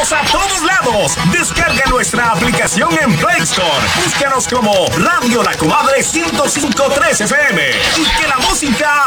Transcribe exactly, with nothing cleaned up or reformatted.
Estamos a todos lados. Descarga nuestra aplicación en Play Store. Búscanos como Radio La Comadre ciento cinco punto tres F M. Y que la música